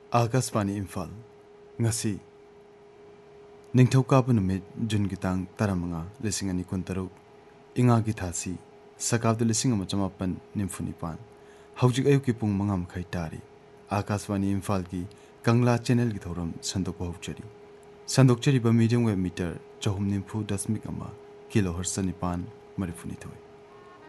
Akashvani Imphal ngasi निंगथौकाबु नुमित जुन की तांग तरामंगा लिसिंग अनि कुंतरुक इंगा की थासी सकाब्द लिसिंग अमा चमापन निम्फुनिपान हौजिक अयुक की पुंग मंगा मखै तारी आकाशवाणी इम्फाल की कंगला चैनल की थौरम संदोक हौचरी संदोकचरी ब मीडियम वेब मीटर 494.1 किलोहर्ट्ज निपान मरिफुनिथोय।